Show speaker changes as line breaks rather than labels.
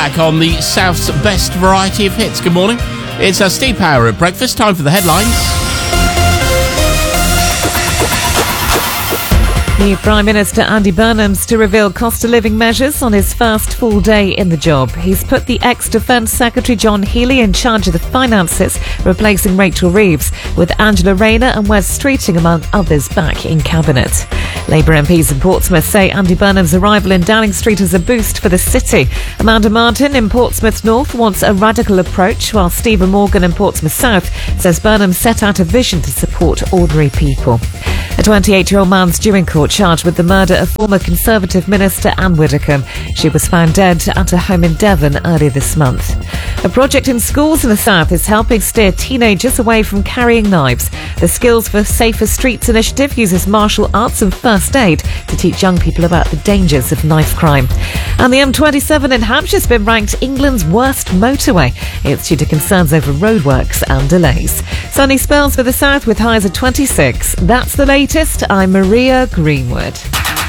Back on the South's best variety of hits. Good morning. It's Steve Power at breakfast. Time for the headlines.
New Prime Minister Andy Burnham's to reveal cost of living measures on his first full day in the job. He's put the ex-Defence Secretary John Healey in charge of the finances, replacing Rachel Reeves, with Angela Rayner and Wes Streeting, among others, back in Cabinet. Labour MPs in Portsmouth say Andy Burnham's arrival in Downing Street is a boost for the city. Amanda Martin in Portsmouth North wants a radical approach, while Stephen Morgan in Portsmouth South says Burnham set out a vision to support ordinary people. A 28-year-old man's due in court charged with the murder of former Conservative Minister Anne Widdecombe. She was found dead at her home in Devon earlier this month. A project in schools in the south is helping steer teenagers away from carrying knives. The Skills for Safer Streets initiative uses martial arts and first aid to teach young people about the dangers of knife crime. And the M27 in Hampshire's been ranked England's worst motorway. It's due to concerns over roadworks and delays. Sunny spells for the south with highs of 26. That's the latest. I'm Maria Greenwood.